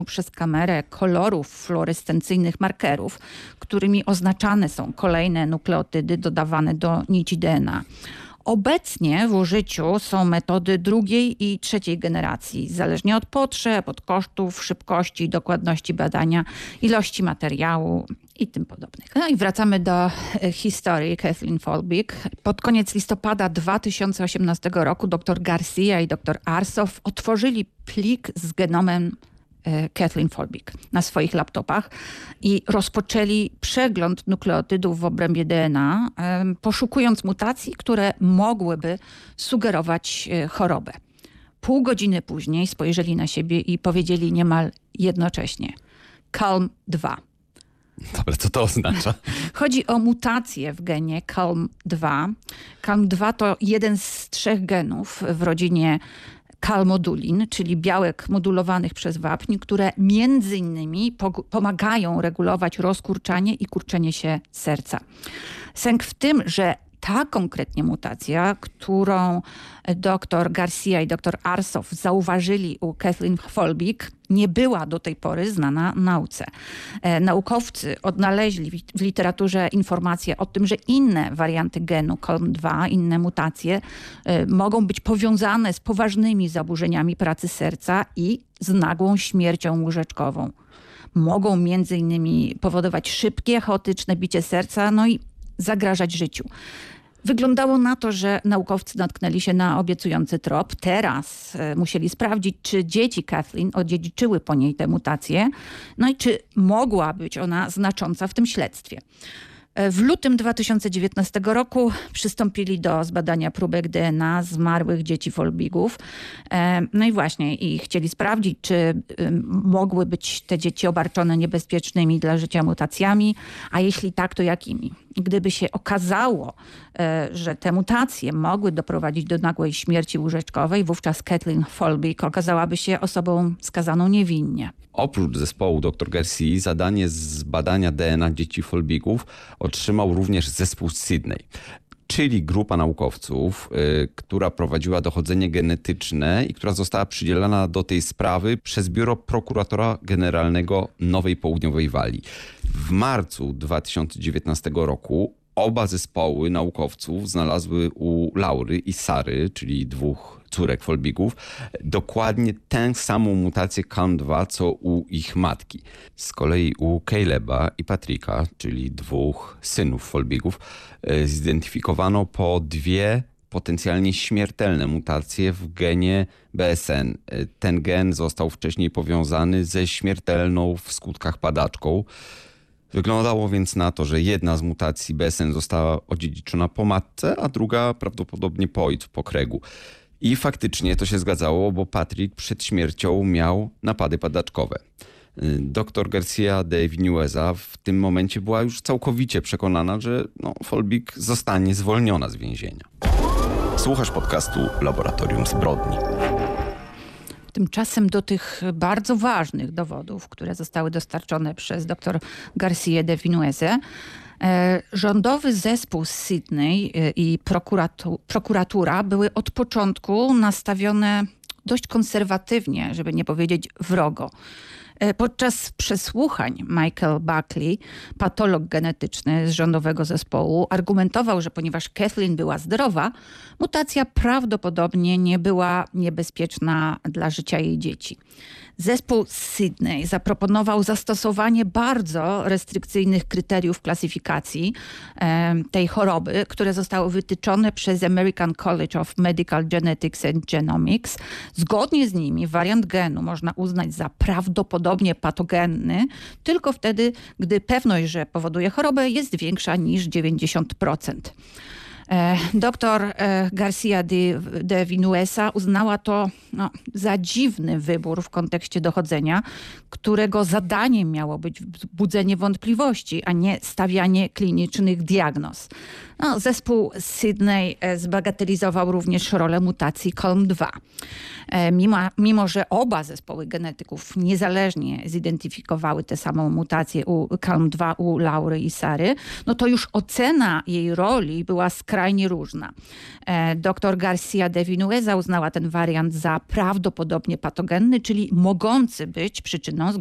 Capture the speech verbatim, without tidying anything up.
przez kamerę kolorów fluorescencyjnych markerów, którymi oznaczane są kolejne nukleotydy dodawane do nici D N A. Obecnie w użyciu są metody drugiej i trzeciej generacji, zależnie od potrzeb, od kosztów, szybkości, dokładności badania, ilości materiału i tym podobnych. No i wracamy do historii Kathleen Folbig. Pod koniec listopada dwa tysiące osiemnastego roku dr Garcia i dr Arsow otworzyli plik z genomem Kathleen Folbig na swoich laptopach i rozpoczęli przegląd nukleotydów w obrębie D N A, poszukując mutacji, które mogłyby sugerować chorobę. Pół godziny później spojrzeli na siebie i powiedzieli niemal jednocześnie: Calm dwa. Dobra, co to oznacza? Chodzi o mutację w genie Calm dwa. Calm dwa to jeden z trzech genów w rodzinie calmodulin, czyli białek modulowanych przez wapń, które między innymi pomagają regulować rozkurczanie i kurczenie się serca. Sęk w tym, że ta konkretnie mutacja, którą dr Garcia i dr Arsow zauważyli u Kathleen Folbig, nie była do tej pory znana nauce. Naukowcy odnaleźli w literaturze informacje o tym, że inne warianty genu Calm dwa, inne mutacje mogą być powiązane z poważnymi zaburzeniami pracy serca i z nagłą śmiercią łóżeczkową. Mogą między innymi powodować szybkie, chaotyczne bicie serca, no i zagrażać życiu. Wyglądało na to, że naukowcy natknęli się na obiecujący trop. Teraz musieli sprawdzić, czy dzieci Kathleen odziedziczyły po niej te mutacje, no i czy mogła być ona znacząca w tym śledztwie. W lutym dwa tysiące dziewiętnastego roku przystąpili do zbadania próbek D N A zmarłych dzieci Folbigów. No i właśnie i chcieli sprawdzić, czy mogły być te dzieci obarczone niebezpiecznymi dla życia mutacjami, a jeśli tak, to jakimi. Gdyby się okazało, że te mutacje mogły doprowadzić do nagłej śmierci łóżeczkowej, wówczas Kathleen Folbig okazałaby się osobą skazaną niewinnie. Oprócz zespołu dr Garcia zadanie z badania D N A dzieci Folbigów otrzymał również zespół z Sydney, czyli grupa naukowców, y, która prowadziła dochodzenie genetyczne i która została przydzielona do tej sprawy przez Biuro Prokuratora Generalnego Nowej Południowej Walii. W marcu dwa tysiące dziewiętnastego roku oba zespoły naukowców znalazły u Laury i Sary, czyli dwóch córek Folbigów, dokładnie tę samą mutację Calm dwa, co u ich matki. Z kolei u Caleba i Patricka, czyli dwóch synów Folbigów, zidentyfikowano po dwie potencjalnie śmiertelne mutacje w genie B S N. Ten gen został wcześniej powiązany ze śmiertelną w skutkach padaczką. Wyglądało więc na to, że jedna z mutacji B S N została odziedziczona po matce, a druga prawdopodobnie po ojcu, po kręgu. I faktycznie to się zgadzało, bo Patrick przed śmiercią miał napady padaczkowe. Dr Garcia de Vinuesa w tym momencie była już całkowicie przekonana, że no, Folbig zostanie zwolniona z więzienia. Słuchasz podcastu Laboratorium Zbrodni. Tymczasem do tych bardzo ważnych dowodów, które zostały dostarczone przez dr Garcia de Vinuesę, rządowy zespół z Sydney i prokuratu- prokuratura były od początku nastawione dość konserwatywnie, żeby nie powiedzieć wrogo. Podczas przesłuchań Michael Buckley, patolog genetyczny z rządowego zespołu, argumentował, że ponieważ Kathleen była zdrowa, mutacja prawdopodobnie nie była niebezpieczna dla życia jej dzieci. Zespół z Sydney zaproponował zastosowanie bardzo restrykcyjnych kryteriów klasyfikacji e, tej choroby, które zostały wytyczone przez American College of Medical Genetics and Genomics. Zgodnie z nimi wariant genu można uznać za prawdopodobnie patogenny tylko wtedy, gdy pewność, że powoduje chorobę, jest większa niż dziewięćdziesiąt procent. Doktor Garcia de, de Vinuesa uznała to no, za dziwny wybór w kontekście dochodzenia, którego zadaniem miało być budzenie wątpliwości, a nie stawianie klinicznych diagnoz. No, zespół Sydney zbagatelizował również rolę mutacji Calm dwa. Mimo, mimo, że oba zespoły genetyków niezależnie zidentyfikowały tę samą mutację u Calm dwa u Laury i Sary, no to już ocena jej roli była skrajna skrajnie różna. Doktor Garcia de Vinuesa uznała ten wariant za prawdopodobnie patogenny, czyli mogący być przyczyną